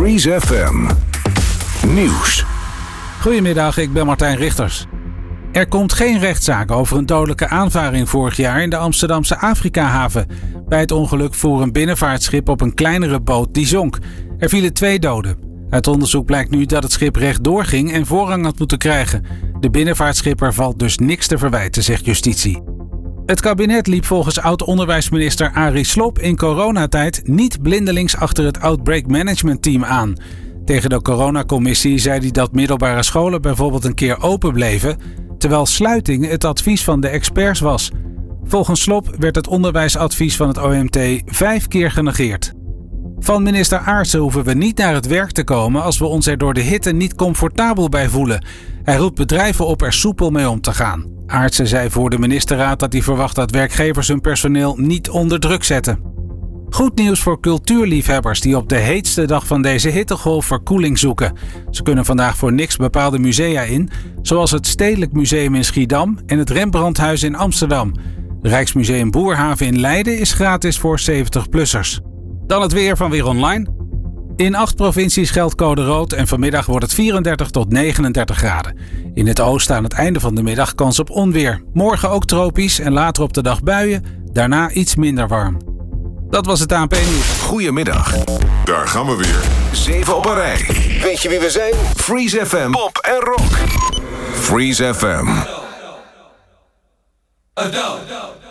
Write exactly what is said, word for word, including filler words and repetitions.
Freeze F M. Nieuws. Goedemiddag, ik ben Martijn Richters. Er komt geen rechtszaak over een dodelijke aanvaring vorig jaar in de Amsterdamse Afrikahaven. Bij het ongeluk voer een binnenvaartschip op een kleinere boot die zonk. Er vielen twee doden. Uit onderzoek blijkt nu dat het schip rechtdoor ging en voorrang had moeten krijgen. De binnenvaartschipper valt dus niks te verwijten, zegt justitie. Het kabinet liep volgens oud-onderwijsminister Arie Slob in coronatijd niet blindelings achter het Outbreak Management Team aan. Tegen de coronacommissie zei hij dat middelbare scholen bijvoorbeeld een keer open bleven, terwijl sluiting het advies van de experts was. Volgens Slob werd het onderwijsadvies van het O M T vijf keer genegeerd. Van minister Aartsen hoeven we niet naar het werk te komen als we ons er door de hitte niet comfortabel bij voelen. Hij roept bedrijven op er soepel mee om te gaan. Aartsen zei voor de ministerraad dat hij verwacht dat werkgevers hun personeel niet onder druk zetten. Goed nieuws voor cultuurliefhebbers die op de heetste dag van deze hittegolf verkoeling zoeken. Ze kunnen vandaag voor niks bepaalde musea in, zoals het Stedelijk Museum in Schiedam en het Rembrandthuis in Amsterdam. Het Rijksmuseum Boerhaven in Leiden is gratis voor zeventig-plussers. Dan het weer van Weer Online. In acht provincies geldt code rood en vanmiddag wordt het vierendertig tot negenendertig graden. In het oosten aan het einde van de middag kans op onweer. Morgen ook tropisch en later op de dag buien, daarna iets minder warm. Dat was het A N P-nieuws. Goedemiddag. Daar gaan we weer. Zeven op een rij. Weet je wie we zijn? Freeze F M. Pop en rock. Freeze F M.